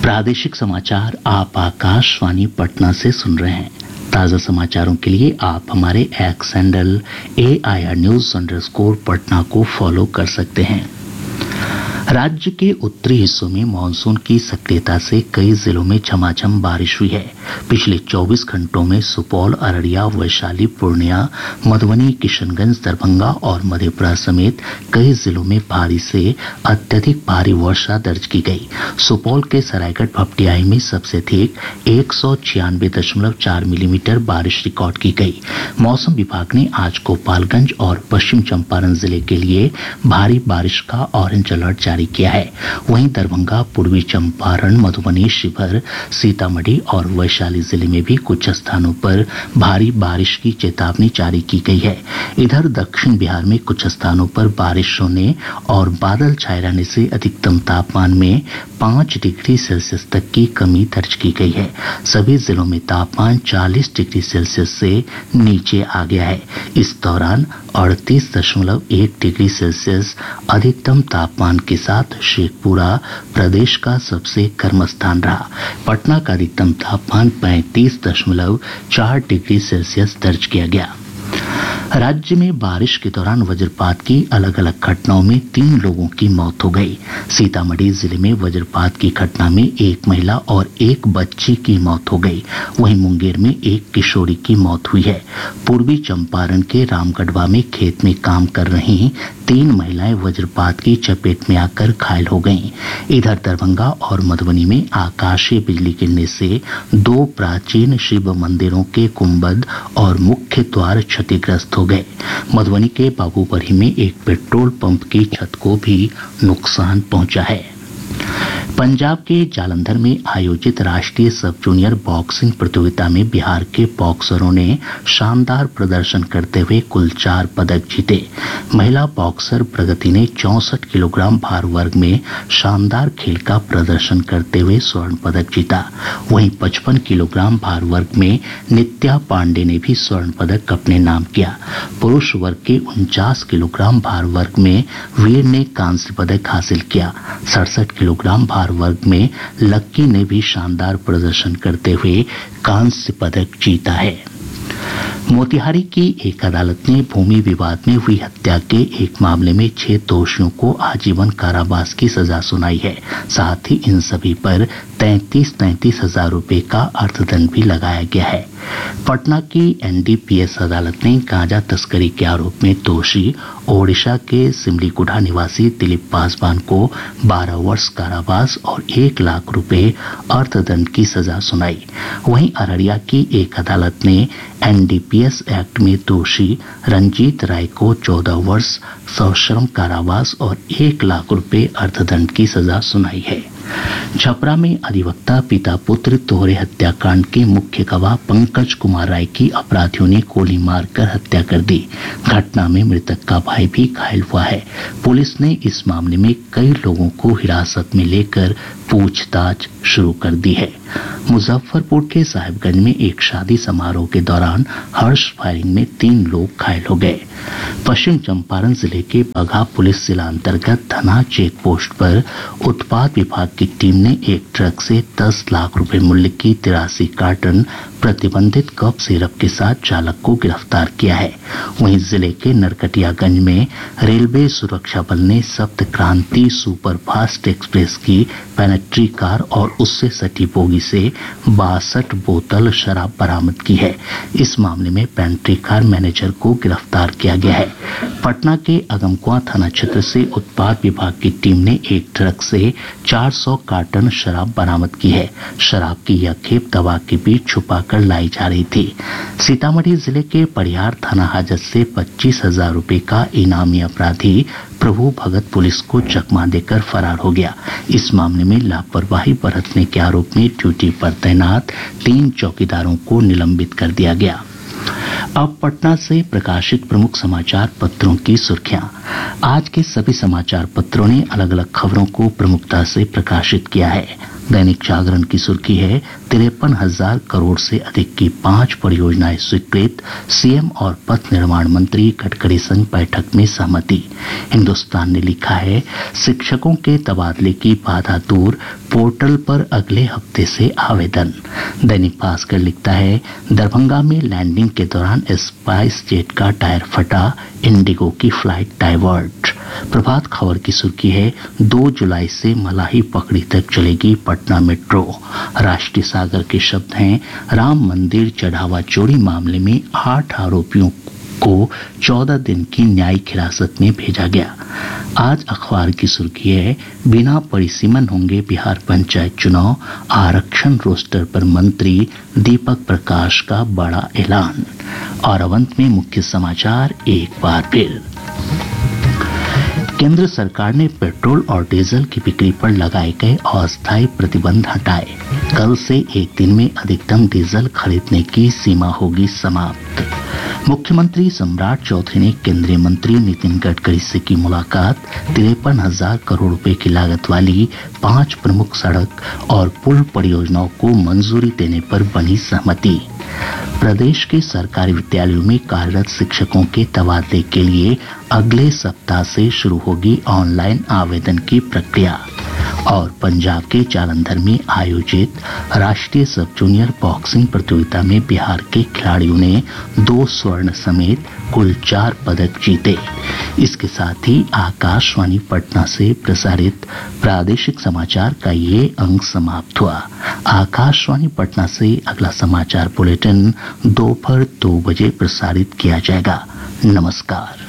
प्रादेशिक समाचार आप आकाशवाणी पटना से सुन रहे हैं। ताज़ा समाचारों के लिए आप हमारे एक्स हैंडल AIR News_पटना को फॉलो कर सकते हैं। राज्य के उत्तरी हिस्सों में मानसून की सक्रियता से कई जिलों में झमाझम बारिश हुई है। पिछले 24 घंटों में सुपौल, अररिया, वैशाली, पूर्णिया, मधुबनी, किशनगंज, दरभंगा और मधेपुरा समेत कई जिलों में भारी से अत्यधिक भारी वर्षा दर्ज की गई। सुपौल के सरायगढ़ भपटियाही में सबसे अधिक 196.4 मिलीमीटर बारिश रिकॉर्ड की गई। मौसम विभाग ने आज गोपालगंज और पश्चिम चंपारण जिले के लिए भारी बारिश का ऑरेंज अलर्ट जारी किया है। वहीं दरभंगा, पूर्वी चंपारण, मधुबनी, शिवहर, सीतामढ़ी और वैशाली जिले में भी कुछ स्थानों पर भारी बारिश की चेतावनी जारी की गई है। इधर दक्षिण बिहार में कुछ स्थानों पर बारिश होने और बादल छाये रहने से अधिकतम तापमान में 5 डिग्री सेल्सियस तक की कमी दर्ज की गई है। सभी जिलों में तापमान 40 डिग्री सेल्सियस से नीचे आ गया है। इस दौरान 38.1 डिग्री सेल्सियस अधिकतम तापमान के साथ शेखपुरा प्रदेश का सबसे गर्म स्थान रहा। पटना का अधिकतम तापमान 35.4 डिग्री सेल्सियस दर्ज किया गया। राज्य में बारिश के दौरान वज्रपात की अलग अलग घटनाओं में 3 लोगों की मौत हो गई। सीतामढ़ी जिले में वज्रपात की घटना में एक महिला और एक बच्ची की मौत हो गई। वहीं मुंगेर में एक किशोरी की मौत हुई है। पूर्वी चंपारण के रामगढ़वा में खेत में काम कर रही 3 महिलाएं वज्रपात की चपेट में आकर घायल हो गईं। इधर दरभंगा और मधुबनी में आकाशीय बिजली गिरने से 2 प्राचीन शिव मंदिरों के गुंबद और मुख्य द्वार क्षतिग्रस्त हो गए। मधुबनी के बाबूबरही में एक पेट्रोल पंप की छत को भी नुकसान पहुंचा है। पंजाब के जालंधर में आयोजित राष्ट्रीय सब जूनियर बॉक्सिंग प्रतियोगिता में बिहार के बॉक्सरों ने शानदार प्रदर्शन करते हुए कुल 4 पदक जीते। महिला बॉक्सर प्रगति ने 64 किलोग्राम भार वर्ग में शानदार खेल का प्रदर्शन करते हुए स्वर्ण पदक जीता। वहीं 55 किलोग्राम भार वर्ग में नित्या पांडे ने भी स्वर्ण पदक अपने नाम किया। पुरुष वर्ग के 49 किलोग्राम भार वर्ग में वीर ने कांस्य पदक हासिल किया। 67 किलोग्राम भार वर्ग में लक्की ने भी शानदार प्रदर्शन करते हुए कांस्य पदक जीता है। मोतिहारी की एक अदालत ने भूमि विवाद में हुई हत्या के एक मामले में 6 दोषियों को आजीवन कारावास की सजा सुनाई है। साथ ही इन सभी पर 33 हजार रुपए का अर्थदंड भी लगाया गया है। पटना की NDPS अदालत ने गांजा तस्करी के आरोप में दोषी ओडिशा के सिमलीगुड़ा निवासी दिलीप पासवान को 12 वर्ष कारावास और 1 लाख रुपए अर्थदंड की सजा सुनाई। वहीं अररिया की एक अदालत ने NDPS एक्ट में दोषी रंजीत राय को 14 वर्ष सश्रम कारावास और 1 लाख रुपए अर्थदंड की सजा सुनाई है। छपरा में अधिवक्ता पिता पुत्र दोहरे हत्याकांड के मुख्य गवाह पंकज कुमार राय की अपराधियों ने गोली मारकर हत्या कर दी। घटना में मृतक का भाई भी घायल हुआ है। पुलिस ने इस मामले में कई लोगों को हिरासत में लेकर पूछताछ शुरू कर दी है। मुजफ्फरपुर के साहिबगंज में एक शादी समारोह के दौरान हर्ष फायरिंग में 3 लोग घायल हो गए। पश्चिम चंपारण जिले के बगहा पुलिस जिला अंतर्गत धना चेक पोस्ट पर उत्पाद विभाग की टीम ने एक ट्रक से 10 लाख रुपए मूल्य की 83 कार्टन प्रतिबंधित कफ सिरप के साथ चालक को गिरफ्तार किया है। वहीं जिले के नरकटियागंज में रेलवे सुरक्षा बल ने सप्त क्रांति सुपरफास्ट एक्सप्रेस की पेनेट्री कार और उससे सटी बोगी से 62 बोतल शराब बरामद की है। इस मामले में पेनेट्री कार मैनेजर को गिरफ्तार किया गया है। पटना के अगमकुआं थाना क्षेत्र से उत्पाद विभाग की टीम ने एक ट्रक से 400 कार्टन शराब बरामद की है। शराब की यह खेप दवा के बीच छुपाकर लाई जा रही थी। सीतामढ़ी जिले के परिहार थाना हाजत से 25,000 रुपए का इनामी अपराधी प्रभु भगत पुलिस को चकमा देकर फरार हो गया। इस मामले में लापरवाही बरतने के आरोप में ड्यूटी पर तैनात 3 चौकीदारों को निलंबित कर दिया गया। अब पटना से प्रकाशित प्रमुख समाचार पत्रों की सुर्खियां। आज के सभी समाचार पत्रों ने अलग अलग खबरों को प्रमुखता से प्रकाशित किया है। दैनिक जागरण की सुर्खी है 53,000 करोड़ से अधिक की 5 परियोजनाएं स्वीकृत, सीएम और पथ निर्माण मंत्री गडकरी संग बैठक में सहमति। हिन्दुस्तान ने लिखा है, शिक्षकों के तबादले की बाधा दूर, पोर्टल पर अगले हफ्ते से आवेदन। दैनिक भास्कर लिखता है, दरभंगा में लैंडिंग के दौरान स्पाइस जेट का टायर फटा, इंडिगो की फ्लाइट डाइवर्ट। प्रभात खबर की सुर्खी है, 2 जुलाई से मलाही पकड़ी तक चलेगी पटना मेट्रो। राष्ट्रीय सागर के शब्द हैं, राम मंदिर चढ़ावा चोरी मामले में 8 आरोपियों को 14 दिन की न्यायिक हिरासत में भेजा गया। आज अखबार की सुर्खी है, बिना परिसीमन होंगे बिहार पंचायत चुनाव, आरक्षण रोस्टर पर मंत्री दीपक प्रकाश का बड़ा ऐलान। और अब अंत में मुख्य समाचार एक बार फिर। केंद्र सरकार ने पेट्रोल और डीजल की बिक्री पर लगाए गए अस्थायी प्रतिबंध हटाए। कल से एक दिन में अधिकतम डीजल खरीदने की सीमा होगी समाप्त। मुख्यमंत्री सम्राट चौधरी ने केंद्रीय मंत्री नितिन गडकरी से की मुलाकात। 53,000 करोड़ रुपए की लागत वाली 5 प्रमुख सड़क और पुल परियोजनाओं को मंजूरी देने पर बनी सहमति। प्रदेश के सरकारी विद्यालयों में कार्यरत शिक्षकों के तबादले के लिए अगले सप्ताह से शुरू होगी ऑनलाइन आवेदन की प्रक्रिया। और पंजाब के जालंधर में आयोजित राष्ट्रीय सब जूनियर बॉक्सिंग प्रतियोगिता में बिहार के खिलाड़ियों ने 2 स्वर्ण समेत कुल 4 पदक जीते। इसके साथ ही आकाशवाणी पटना से प्रसारित प्रादेशिक समाचार का ये अंक समाप्त हुआ। आकाशवाणी पटना से अगला समाचार बुलेटिन दोपहर 2 बजे प्रसारित किया जाएगा। नमस्कार।